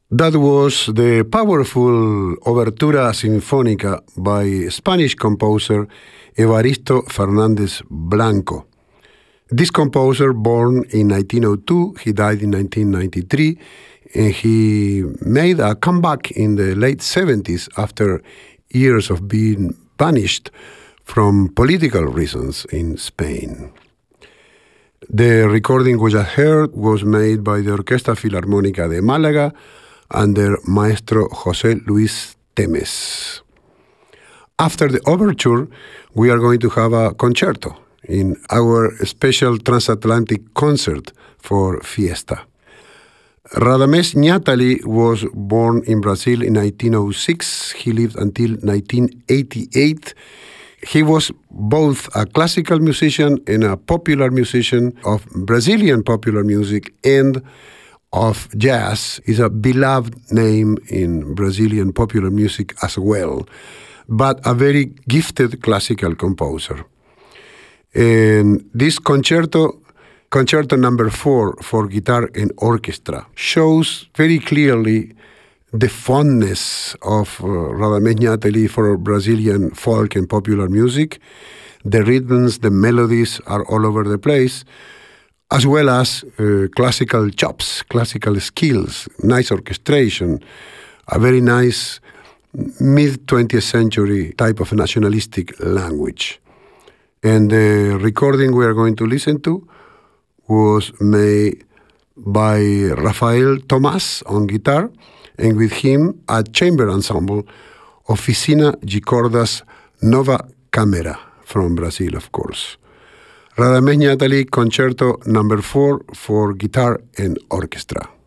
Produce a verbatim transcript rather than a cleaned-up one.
That was the powerful Obertura Sinfónica by Spanish composer Evaristo Fernández Blanco. This composer, born in nineteen oh two, he died in nineteen ninety-three, and he made a comeback in the late seventies after years of being banished from political reasons in Spain. The recording we just heard was made by the Orquesta Filarmónica de Málaga under Maestro José Luis Temes. After the overture, we are going to have a concerto in our special transatlantic concert for Fiesta. Radamés Ñátali was born in Brazil in nineteen oh six. He lived until nineteen eighty-eight. He was both a classical musician and a popular musician of Brazilian popular music and of jazz. Is a beloved name in Brazilian popular music as well, but a very gifted classical composer. And this concerto, concerto number four for guitar and orchestra, shows very clearly the fondness of uh, Radamés Ñátali for Brazilian folk and popular music. The rhythms, the melodies are all over the place, as well as uh, classical chops, classical skills, nice orchestration, a very nice mid-twentieth century type of nationalistic language. And the recording we are going to listen to was made by Rafael Tomás on guitar, and with him a chamber ensemble, Oficina de Cordas Nova Câmara, from Brazil, of course. Radamés Ñátali, Concerto number four for guitar and orchestra.